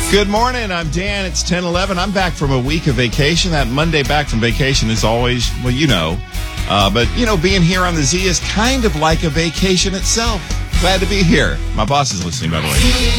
Good morning. I'm Dan. It's 10:11. I'm back from a week of vacation. That Monday back from vacation is always, well, but being here on the Z is kind of like a vacation itself. Glad to be here. My boss is listening, by the way.